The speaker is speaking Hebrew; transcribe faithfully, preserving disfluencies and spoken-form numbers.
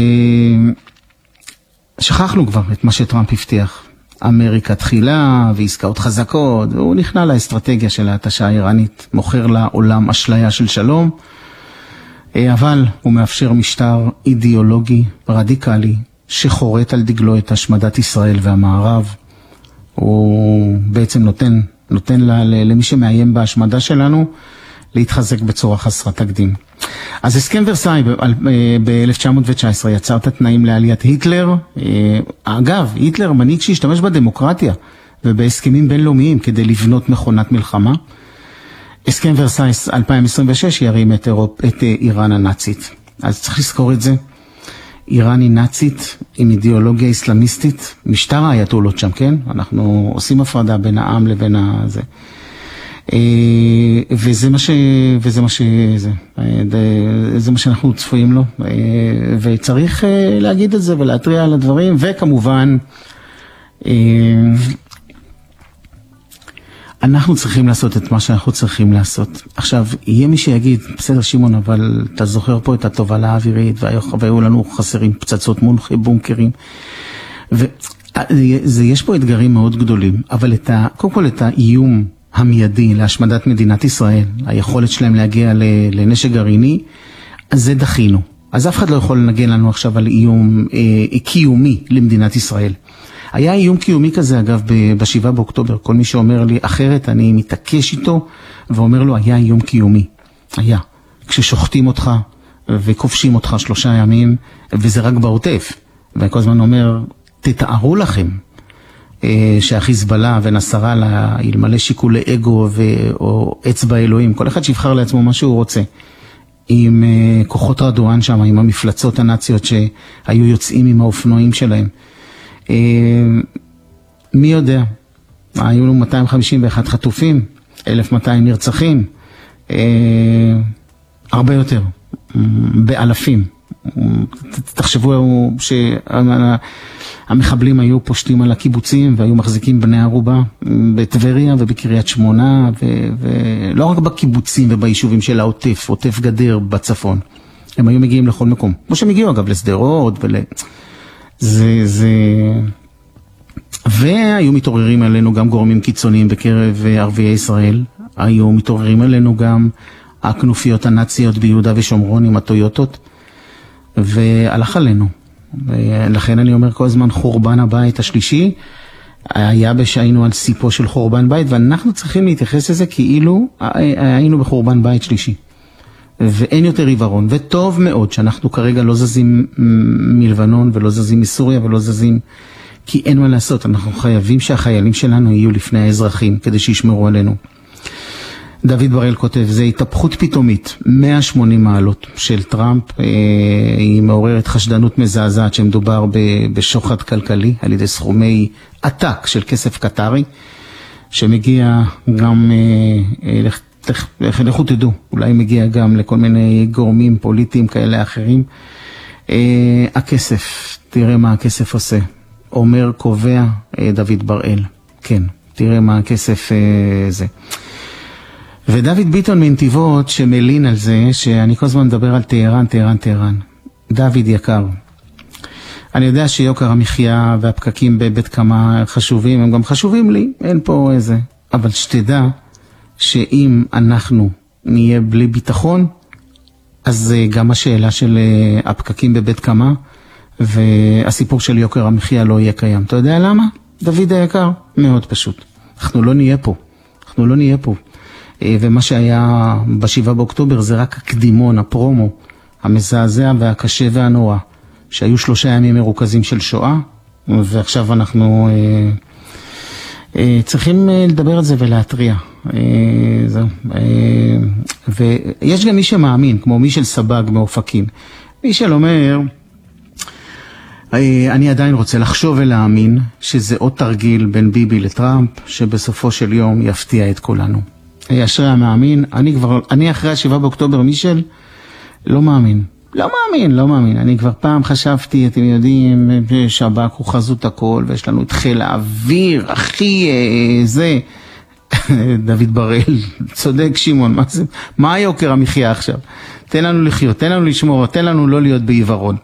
שכחנו כבר את מה שטראמפ הבטיח. אמריקה תחילה ועסקאות חזקות, והוא נכנע לאסטרטגיה של ההתשה האיראנית, מוכר לעולם אשליה של שלום, אבל הוא מאפשר משטר אידיאולוגי רדיקלי, שחורט על דגלו את השמדת ישראל והמערב. הוא בעצם נותן, נותן למי שמאיים בהשמדה שלנו, להתחזק בצורה חסרת תקדים. אז הסכם ורסאי ב-אלף תשע מאות תשע עשרה יצר את התנאים לעליית היטלר. אגב, היטלר מנהיג שהשתמש בדמוקרטיה ובהסכמים בינלאומיים כדי לבנות מכונת מלחמה. הסכם ורסאי אלפיים עשרים ושש ירים את, אירופ, את איראן הנאצית. אז צריך לזכור את זה. איראן היא נאצית עם אידיאולוגיה איסלאמיסטית, משטר האייתולות שם, כן? אנחנו עושים הפרדה בין העם לבין הזה. וזה מה ש... וזה מה ש... זה, זה מה שאנחנו צפויים לו, וצריך להגיד את זה ולהטריע על הדברים, וכמובן אנחנו צריכים לעשות את מה שאנחנו צריכים לעשות. עכשיו, יהיה מי שיגיד, בסדר שמעון, אבל אתה זוכר פה את התובלה האווירית, והיו לנו חסרים פצצות מונחי בונקרים, ויש פה אתגרים מאוד גדולים, אבל את ה... קודם כל את האיום המיידי להשמדת מדינת ישראל, היכולת שלהם להגיע לנשק גרעיני, אז זה דחינו. אז אף אחד לא יכול לנגן לנו עכשיו על איום אה, קיומי למדינת ישראל. היה איום קיומי כזה, אגב, בשבעה באוקטובר. כל מי שאומר לי אחרת, אני מתעקש איתו, ואומר לו, היה איום קיומי. היה. כששוחטים אותך וכובשים אותך שלושה ימים, וזה רק בעוטף. וכל הזמן אומר, תתארו לכם, שהחיזבאללה ונסראללה ילמלא שיקולי אגו או אצבע אלוהים, כל אחד שיבחר לעצמו מה שהוא רוצה, עם כוחות רדואן שם, עם המפלצות הנאציות שהיו יוצאים עם האופנועים שלהם. מי יודע, היו לנו מאתיים חמישים ואחד חטופים, אלף ומאתיים נרצחים, הרבה יותר, באלפים. תחשבו שהמחבלים היו פושטים על הקיבוצים והיו מחזיקים בני ערובה בטבריה ובקריית שמונה, ולא רק בקיבוצים וביישובים של העוטף, עוטף גדר בצפון. הם היו מגיעים לכל מקום. כמו שהם הגיעו אגב לסדרות ול... זה, זה... והיו מתעוררים עלינו גם גורמים קיצוניים בקרב ערביי ישראל. היו מתעוררים עלינו גם הכנופיות הנאציות ביהודה ושומרון עם הטויוטות. והלך עלינו. ולכן אני אומר כל הזמן חורבן הבית השלישי, היה בשיינו על סיפו של חורבן בית, ואנחנו צריכים להתייחס לזה כאילו היינו בחורבן בית שלישי. ואין יותר עיוורון, וטוב מאוד שאנחנו כרגע לא זזים מלבנון ולא זזים מסוריה ולא זזים, כי אין מה לעשות, אנחנו חייבים שהחיילים שלנו יהיו לפני האזרחים כדי שישמרו עלינו. דוד בראל כותב, זה התהפכות פתאומית, מאה ושמונים מעלות של טראמפ, היא מעוררת חשדנות מזעזעת שמדובר בשוחד כלכלי על ידי סכומי עתק של כסף קטרי, שמגיע גם, לכו תדעו, אולי מגיע גם לכל מיני גורמים פוליטיים כאלה אחרים. הכסף, תראה מה הכסף עושה, אומר קובע דוד בראל, כן, תראה מה הכסף זה. ודוד ביטון מנתיבות שמלין על זה, שאני כל הזמן מדבר על טהרן, טהרן, טהרן. דוד יקר, אני יודע שיוקר המחיה והפקקים בבית כמה חשובים, הם גם חשובים לי, אין פה איזה. אבל שתדע שאם אנחנו נהיה בלי ביטחון, אז גם השאלה של הפקקים בבית כמה, והסיפור של יוקר המחיה לא יהיה קיים. אתה יודע למה? דוד היקר, מאוד פשוט. אנחנו לא נהיה פה. אנחנו לא נהיה פה. ומה שהיה בשבעה באוקטובר זה רק הקדימון, הפרומו, המזעזע והקשה והנורא, שהיו שלושה ימים מרוכזים של שואה, ועכשיו אנחנו אה, אה, צריכים לדבר על זה ולהטריע. אה, זהו. אה, ויש גם מי שמאמין, כמו מי של סבג מאופקים. מי של אומר, אה, אני עדיין רוצה לחשוב ולהאמין שזה עוד תרגיל בין ביבי לטראמפ, שבסופו של יום יפתיע את כולנו. אשרי המאמין, אני כבר, אני אחרי השבעה באוקטובר מישל, לא מאמין. לא מאמין, לא מאמין. אני כבר פעם חשבתי, אתם יודעים, שב"כ הוא חזות הכל, ויש לנו את חיל האוויר, הכי זה. דוד בראל, צודק שמעון, מה זה? מה היוקר המחיה עכשיו? תן לנו לחיות, תן לנו לשמור, תן לנו לא להיות בעיוורון.